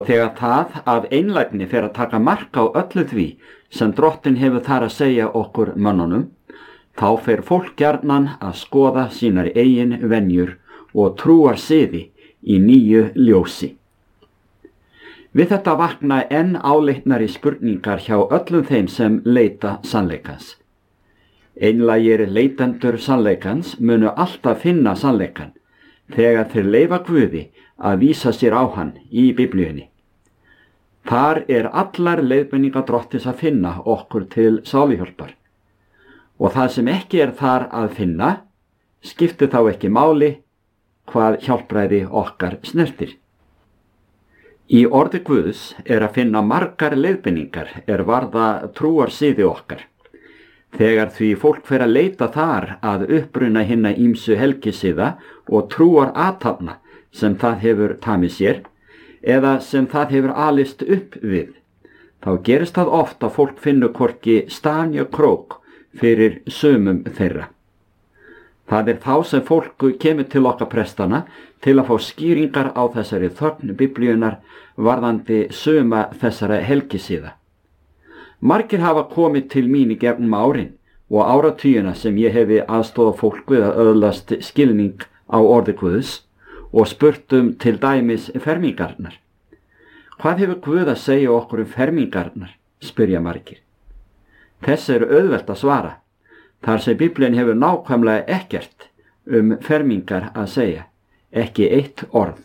Þegar það af einlægni fer að taka mark á öllu því sem Drottinn hefur þar að segja okkur mönnunum, þá fer fólk gjarnan að skoða sínar eigin venjur og trúar siði í nýju ljósi. Við þetta vakna enn áleitnari spurningar hjá öllum þeim sem leita sannleikans. Einlægir leitendur sannleikans munu alltaf finna sannleikan þegar þeir leyfa Guði að vísa sér á hann í Biblíunni. Þar allar leiðbeiningar Drottins að finna okkur til sáluhjálpar. Og það sem ekki þar að finna, skiptir þá ekki máli hvað hjálpræði okkar snertir. Í orði Guðs að finna margar leiðbeiningar varða trúarsiði okkar. Þegar því fólk fer að leita þar að uppruna hinna ýmsu helgisiða og trúar athafna sem það hefur tamið sér, eða sem það hefur alist upp við, þá gerist það oft að fólk finnur hvorki staf né krók fyrir sumum þeirra. Það þá sem fólk kemur til okkar prestana til að fá skýringar á þessari þögn Biblíunnar varðandi suma þessara helgisiða. Margir hafa komið til mín í gegnum árin og áratugina sem ég hefi aðstoðað fólk við að öðlast skilning á orði Guðs og spurt til dæmis fermingarnar. Hvað hefur Guð að segja okkur fermingarnar, spyrja margir. Þess auðvelt að svara, þar sem Biblían hefur nákvæmlega ekkert fermingar að segja, ekki eitt orð.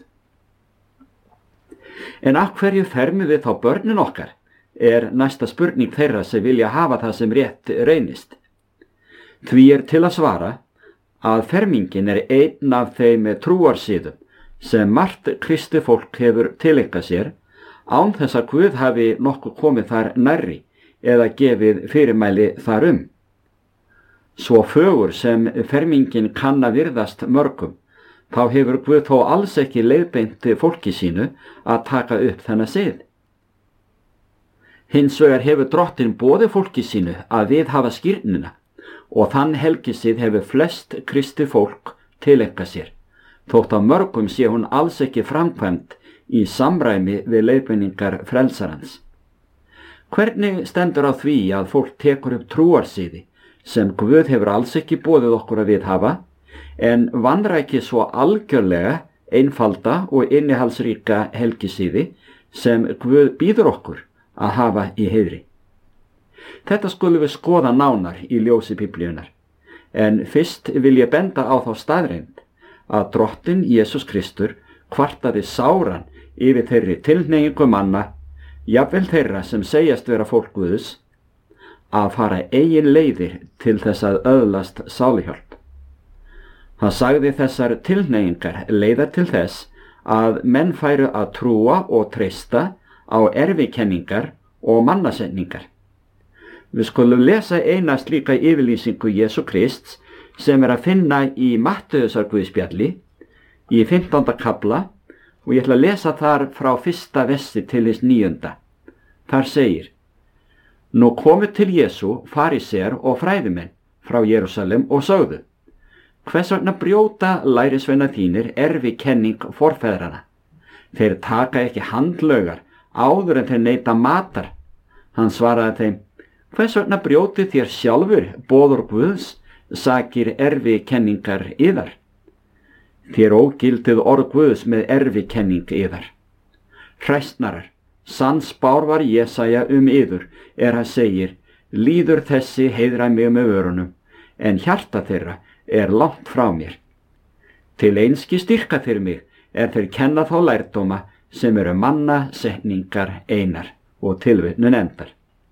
En af hverju fermum við þá börnin okkar, næsta spurning þeirra sem vilja hafa það sem rétt reynist. Því til að svara að fermingin einn af þeim trúarsiðum sem margt kristið fólk hefur tileinkað sér án þess að Guð hafi nokkuð komið þar nærri eða gefið fyrirmæli þar Svo fögur sem fermingin kann að virðast mörgum, þá hefur Guð þó alls ekki leiðbeint fólki sínu að taka upp þennan sið. Hins vegar hefur Drottinn boðið fólki sínu að viðhafa skírnina og þann helgisið hefur flest kristið fólk tileinkað sér, þótt að mörgum sé hún alls ekki framkvæmd í samræmi við leiðbeiningar frelsarans. Hvernig stendur á því að fólk tekur upp trúarsiði sem Guð hefur alls ekki boðið okkur að viðhafa, en vanræki svo algjörlega einfalda og innihaldsríka helgisíði sem Guð býður okkur að hafa í heiðri? Þetta skulum við skoða nánar í ljósi Biblíunnar, en fyrst vil ég benda á þá staðreynd að Drottinn Jesús Kristur kvartaði sáran yfir þeirri tilhneigingu manna, jafnvel þeirra sem segjast vera fólk Guðs, að fara eigin leiðir til þess að öðlast sáluhjálp. Hann sagði þessar tilhneigingar leiða til þess að menn færu að trúa og treysta á erfikenningar og mannasetningar. Við skulum lesa eina slíka yfirlýsingu Jesú Krists sem að finna í Mattheusarguðspjalli í 15. kafla og ég ætla að lesa þar frá 1. versi til hins 9. Þar segir: Nú komu til Jesú farisear og fræðimenn frá Jerúsalem og sögðu: Hvers vegna brjóta lærisveinar þínir erfikenning forfeðrana? Þeir taka ekki handlaugar áður en þeir neita matar. Hann svaraði þeim: Hvers vegna brjótið þér sjálfur boður Guðs sakir erfikenningar yðar? Þér ógildið orð Guðs með erfikenning yðar. Hræsnarar, sannspár var Jesaja yður hann segir: Líður þessi heiðra mig með vörunum, en hjarta þeirra langt frá mér. Til einski styrka þeir mig þeir kenna þá lærdóma sem eru manna setningar einar og tilvitnun endar.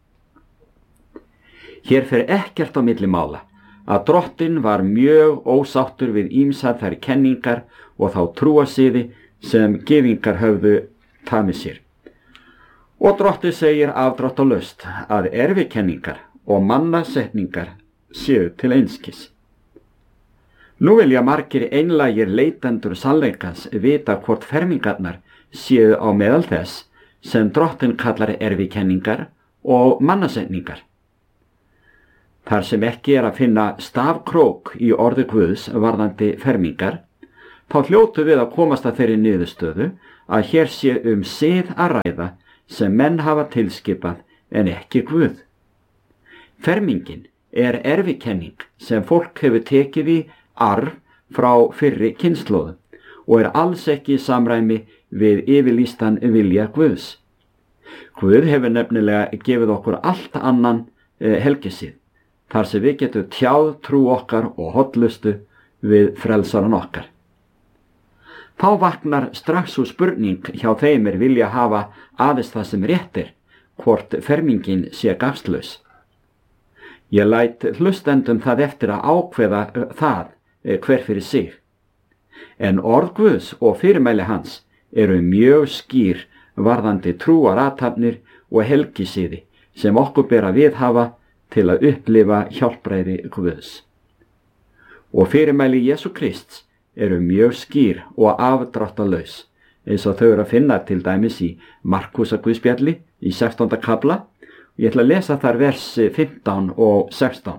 Hér fer ekkert á milli mála að Drottinn var mjög ósáttur við ýmsar þær kenningar og þá trúarsiði sem gyðingar höfðu tamið sér. Og Drottinn segir afdráttalaust að erfikenningar og mannasetningar séu til einskis. Nú vilja margir einlægir leitendur sannleikans vita hvort fermingarnar séu á meðal þess sem Drottinn kallar erfikenningar og mannasetningar. Þar sem ekki að finna stafkrók í orði Guðs varðandi fermingar, þá hljótu við að komast að þeirri niðurstöðu að hér sé sið að ræða sem menn hafa tilskipað en ekki Guð. Fermingin er erfikenning sem fólk hefur tekið í arf frá fyrri kynslóðum og alls ekki í samræmi við yfirlýstan vilja Guðs. Guð hefur nefnilega gefið okkur allt annan helgisið, þar sem við getum tjáð trú okkar og hollustu við frelsaran okkar. Þá vaknar strax úr spurning hjá þeim vilja hafa aðeins það sem rétt hvort fermingin sé gagnslaus. Ég læt hlustendum það eftir að ákveða það hver fyrir sig. En orð Guðs og fyrirmæli hans eru mjög skýr varðandi trúarathafnir og helgisiði sem okkur ber að viðhafa til að upplifa hjálpræði Guðs. Og fyrirmæli Jesú Krists eru mjög skýr og afdráttalaus, eins og þau eru að finna til dæmis í Markúsarguðspjalli í 16. kafla. Ég ætla að lesa þar vers 15 og 16.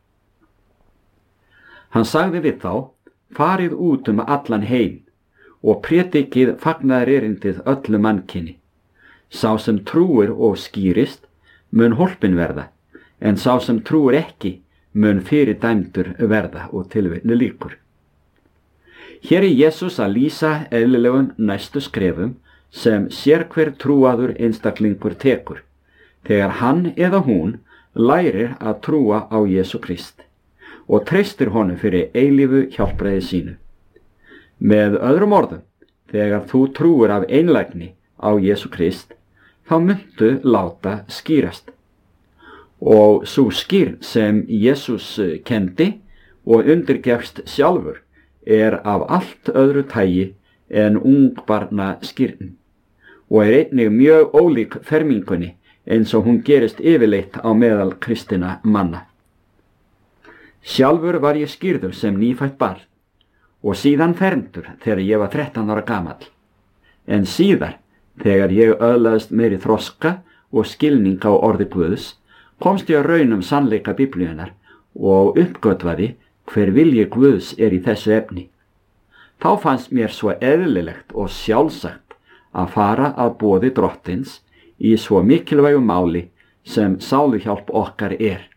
Hann sagði við þá: farið út allan heim og prédikið fagnaðarerindið öllu mannkyni. Sá sem trúir og skýrist mun hólpin verða, en sá sem trúir ekki mun fyrirdæmdur verða. Og tilvitni lýkur. Hér er Jesús að lýsa eðlilegum næstu skrefum sem sérhver trúaður einstaklingur tekur, þegar hann eða hún lærir að trúa á Jesú Krist og treystir honum fyrir eilífu hjálpræði sínu. Með öðrum orðum, þegar þú trúir af einlægni á Jesú Krist, þá muntu láta skýrast. Og sú skýrn sem Jesús kendi og undirgefst sjálfur af allt öðru tagi en ungbarna skýrn og einnig mjög ólík fermingunni eins og hún gerist yfirleitt á meðal kristinna manna. Sjálfur var ég skírður sem nýfætt barn og síðan fermdur þegar ég var 13 ára gamall. En síðar, þegar ég öðlaðist meiri þroska og skilning á orði Guðs, komst ég að raun sannleika Biblíunnar og uppgötvaði hver vilji Guðs í þessu efni. Þá fannst mér svo eðlilegt og sjálfsagt að fara að boði Drottins í svo mikilvægu máli sem sáluhjálp okkar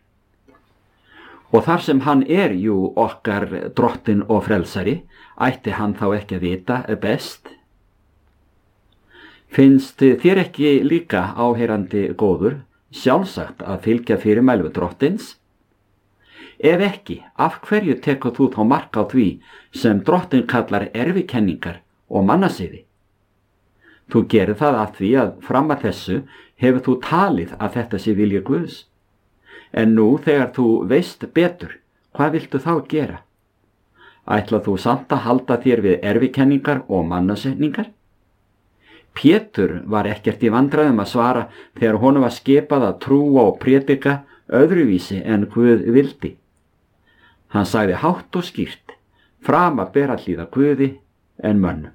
Og þar sem hann okkar Drottinn og frelsari, ætti hann þá ekki að vita best? Finnst þér ekki líka, áheyrandi góður, sjálfsagt að fylgja fyrirmælum Drottins? Ef ekki, af hverju tekur þú þá mark á því sem Drottinn kallar erfikenningar og mannasiði? Þú gerir það af því að fram að þessu hefur þú talið að þetta sé vilji Guðs. En nú þegar þú veist betur, hvað viltu þá gera? Ætlað þú samt að halda þér við erfikenningar og mannasetningar? Pétur var ekkert í vandræðum að svara þegar honum var skipað að trúa og prédika öðruvísi en Guð vildi. Hann sagði hátt og skýrt: framar ber að hlýða Guði en mönnum.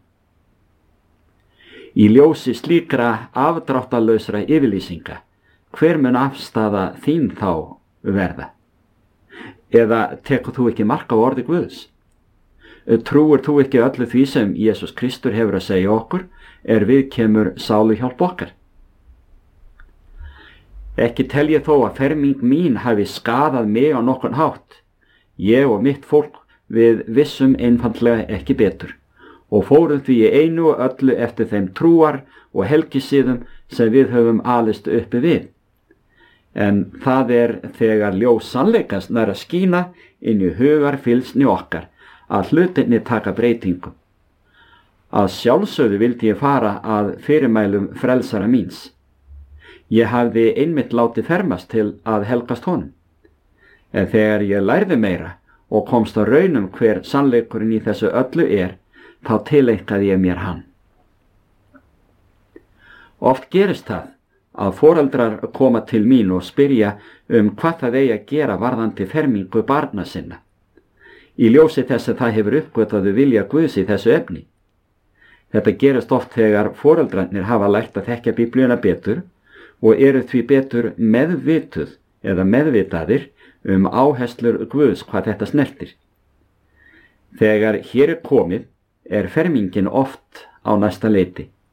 Í ljósi slíkra afdráttalausra yfirlýsinga, hver mun afstaða þín þá verða? Eða tekur þú ekki mark á orði Guðs? Trúir þú ekki öllu því sem Jesús Kristur hefur að segja okkur viðkemur sáluhjálp okkar? Ekki tel ég þó að ferming mín hafi skaðað mig á nokkurn hátt. Ég og mitt fólk við vissum einfaldlega ekki betur og fórum því í einu og öllu eftir þeim trúar og helgisiðum sem við höfum alist uppi við. En það þegar ljós sannleikans nær að skína inn í hugarfylgsni okkar að hlutinni taka breytingum. Að sjálfsögðu vildi ég fara að fyrirmælum frelsara míns. Ég hafði einmitt látið fermast til að helgast honum. En þegar ég lærði meira og komst að raun hver sannleikurinn í þessu öllu þá tileinkaði ég mér hann. Oft gerist það að foreldrar koma til mín og spyrja hvað það eigi að gera varðandi fermingu barna sinna. Í ljósi þess að það hefur uppgötvaðu vilja Guðs í þessu efni. Þetta gerist oft þegar foreldrarnir hafa lært að þekkja Biblíuna betur og eru því betur meðvituð eða meðvitaðir áherslur Guðs hvað þetta snertir. Þegar hér komið fermingin oft á næsta leiti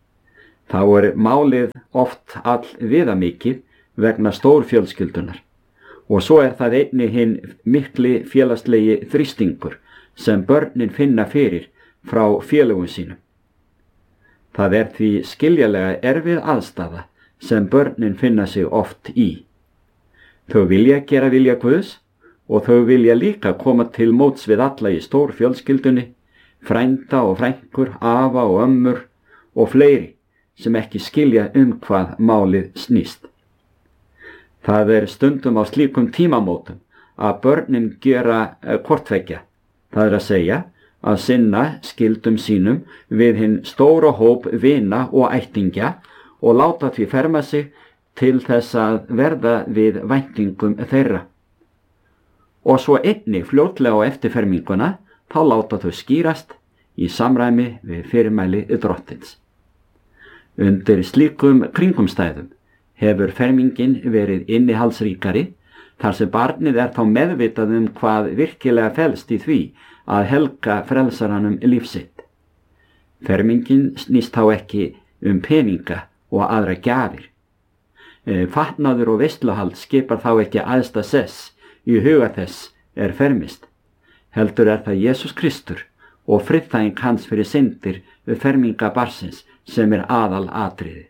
Þá málið oft all viðamikið vegna stórfjölskyldunar og svo það einnig hinn mikli félagslegi þrýstingur sem börnin finna fyrir frá félögum sínum. Það því skiljanlega erfið aðstaða sem börnin finna sig oft í. Þau vilja gera vilja Guðs og þau vilja líka koma til móts við alla í stórfjölskyldunni, frænda og frænkur, afa og ömmur og fleiri sem ekki skilja hvað málið snýst. Það stundum á slíkum tímamótum að börnin gera hvorttveggja, það að segja að sinna skyldum sínum við hinn stóra hóp vina og ættingja og láta því ferma sig til þess að verða við væntingum þeirra. Og svo einnig fljótlega á eftirferminguna þá láta þau skýrast í samræmi við fyrirmæli drottins. Undir slíkum kringumstæðum hefur fermingin verið innihaldsríkari þar sem barnið þá meðvitað hvað virkilega felst í því að helga frelsaranum líf sitt. Fermingin snýst þá ekki peninga og aðra gjafir. Fatnaður og veisluhald skipar þá ekki æðsta sess í huga þess fermist. Heldur það Jesús Kristur og friðþæging hans fyrir syndir við ferminga barnsins sem aðal atriði.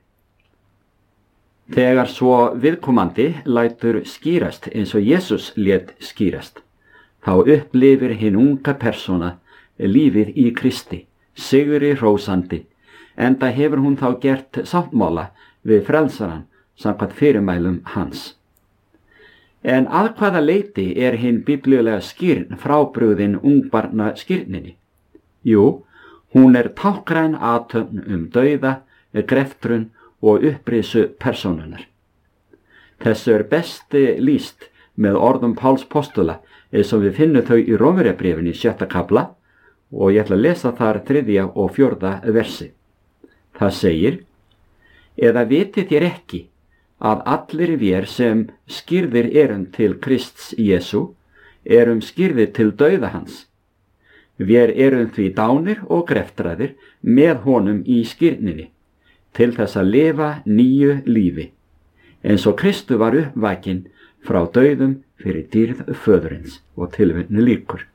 Þegar svo viðkomandi lætur skýrast eins og Jesús lét skýrast, þá upplifir hinn unga persóna lífið í Kristi, sigri hrósandi, enda hefur hún þá gert sáttmála við frelsaran samkvæmt fyrirmælum hans. En að hvaða leyti hinn biblíulega skýrn frábrugðin ungbarna skýrninni? Jú, hún táknræn athöfn dauða, greftrun og upprisu persónunar. Þessu best lýst með orðum Páls postula eins og við finnum þau í Rómverjabréfinu í 6. kafla og ég ætla að lesa þar 3. og 4. versi. Það segir: Eða vitið þér ekki að allir vér sem skírðir til Krists Jesú skírðir til dauða hans. Vér því dánir og greftraðir með honum í skírninni, til þess að lifa nýju lífi, eins og Kristu var uppvakinn frá dauðum fyrir dýrð föðurins, og tilvitnun lýkur.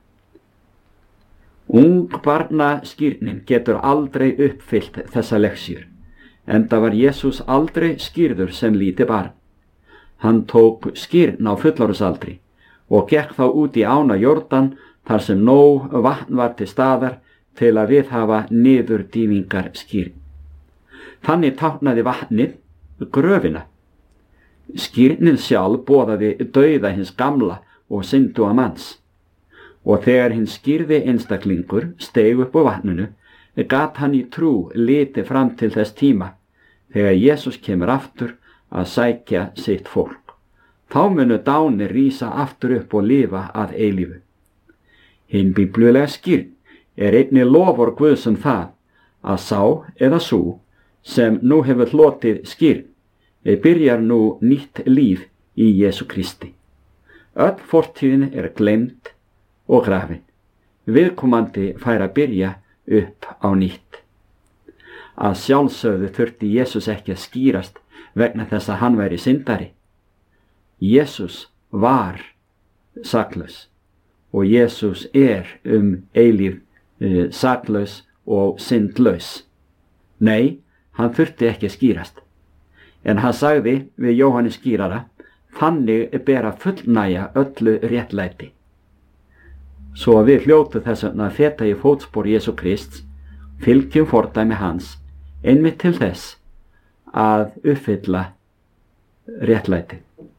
Ungbarna skírnin getur aldrei uppfyllt þessa leksjur, enda var Jesús aldrei skírður sem lítið barn. Hann tók skírn á fullorðsaldri og gekk þá út í ána Jórdan þar sem nóg vatn var til staðar til að viðhafa niðurdýfingar skírn. Þannig táknaði vatnið gröfina. Skírnin sjálf boðaði dauða hins gamla og synduga manns. Og þegar hinn skírði einstaklingur steig upp á vatninu, gat hann í trú litið fram til þess tíma þegar Jesús kemur aftur að sækja sitt fólk. Þá munu dánir rísa aftur upp og lifa að eilífu. Hinn biblíulega skírn einnig loforð Guðs það að sá eða sú sem nú hefur hlotið skírn byrjar nú nýtt líf í Jesú Kristi. Öll fortíðin gleymd og grafin. Viðkomandi fær að byrja upp á nýtt. Að sjálfsögðu þurfti Jesús ekki að skýrast vegna þess að hann væri syndari. Jesús var saklaus og Jesús eilíf saklaus og syndlaus. Nei, hann þurfti ekki að skýrast. En hann sagði við Jóhannes skýrara: þannig bera fullnægja öllu réttlæti. Svo við hljótu þess að feta í fótspor Jesú Krists, fylgjum fordæmi hans, einmitt til þess að uppfylla réttlæti.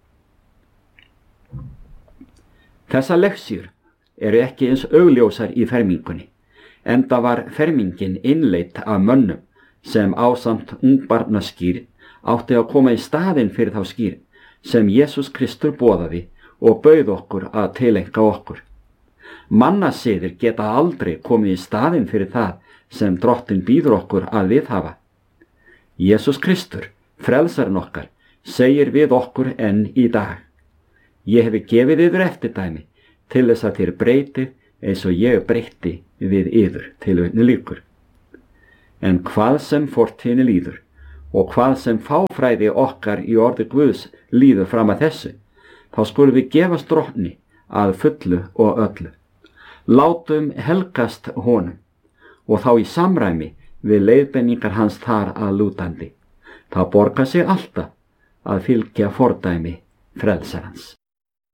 Þessar leksjur ekki eins augljósar í fermingunni, enda var fermingin innleidd af mönnum sem ásamt ungbarnaskírn átti að koma í staðinn fyrir þá skírn sem Jesús Kristur boðaði og bauð okkur að tileinka okkur. Mannasiðir geta aldrei komið í staðinn fyrir það sem Drottinn býður okkur að viðhafa. Jesús Kristur, frelsarinn okkar, segir við okkur enn í dag: Ég hefi gefið yður eftirdæmi til þess að þér breytið eins og ég breytti við yður, tilvitnun lýkur. En hvað sem fortíðinni líður og hvað sem fáfræði okkar í orði Guðs líður fram að þessu, þá skulum við gefast Drottni að fullu og öllu. Látum helgast honum og þá í samræmi við leiðbeiningar hans þar að lútandi. Það borgar sig alltaf að fylgja fordæmi frelsarans.